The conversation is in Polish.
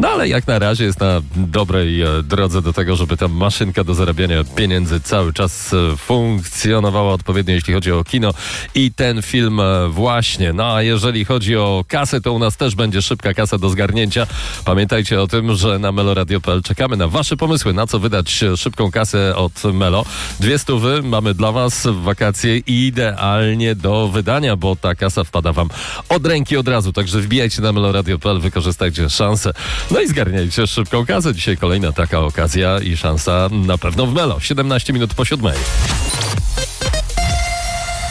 No ale jak na razie jest na dobrej drodze do tego, żeby ta maszynka do zarabiania pieniędzy cały czas funkcjonowała odpowiednio, jeśli chodzi o kino i ten film właśnie. No a jeżeli chodzi o kasę, to u nas też będzie szybka kasa do zgarnięcia. Pamiętajcie o tym, że na meloradio.pl czekamy na wasze pomysły, na co wydać szybką kasę od Melo. 200 mamy dla was w wakacje idealnie do wydania, bo ta kasa wpada wam od ręki od razu. Także wbijajcie na meloradio.pl, wykorzystajcie szansę. No i zgarniajcie szybką kasę. Dzisiaj kolejna taka okazja i szansa na pewno w Melo. 17 minut po 7.